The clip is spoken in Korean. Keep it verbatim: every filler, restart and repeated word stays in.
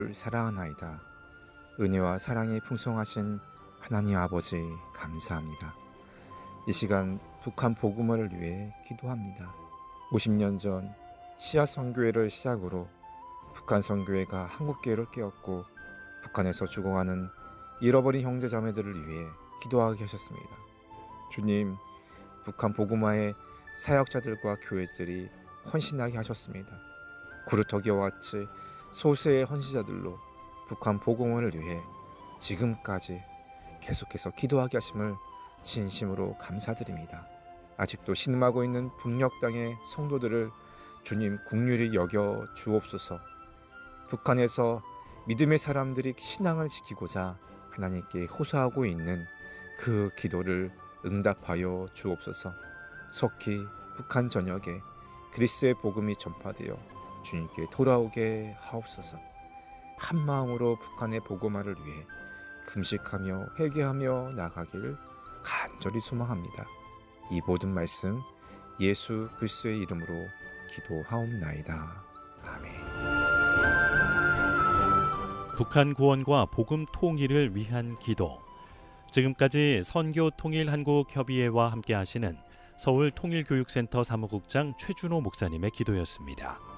사랑하나이다. 은혜와 사랑이 풍성하신 하나님 아버지 감사합니다. 이 시간 북한 복음화를 위해 기도합니다. 오십 년 전 씨앗 선교회를 시작으로 북한 선교회가 한국교회를 깨웠고 북한에서 죽어가는 잃어버린 형제 자매들을 위해 기도하게 하셨습니다. 주님, 북한 복음화의 사역자들과 교회들이 헌신하게 하셨습니다. 구루터기와 같이 소수의 헌신자들로 북한 복음화를 위해 지금까지 계속해서 기도하게 하심을 진심으로 감사드립니다. 아직도 신음하고 있는 북녘 땅의 성도들을 주님 긍휼히 여겨 주옵소서. 북한에서 믿음의 사람들이 신앙을 지키고자 하나님께 호소하고 있는 그 기도를 응답하여 주옵소서. 속히 북한 전역에 그리스도의 복음이 전파되어 주님께 돌아오게 하옵소서. 한 마음으로 북한의 복음화를 위해 금식하며 회개하며 나가기를 간절히 소망합니다. 이 모든 말씀 예수 그리스도의 이름으로 기도하옵나이다. 아멘. 북한 구원과 복음 통일을 위한 기도. 지금까지 선교통일한국협의회와 함께 하시는 서울통일교육센터 사무국장 최준호 목사님의 기도였습니다.